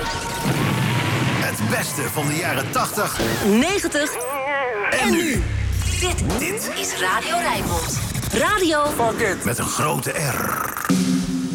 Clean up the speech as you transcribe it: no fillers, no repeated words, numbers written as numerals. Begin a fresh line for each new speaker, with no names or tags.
Het beste van de jaren 80,
90
en nu.
Dit is Radio Rijnmond. Radio
Met een grote R.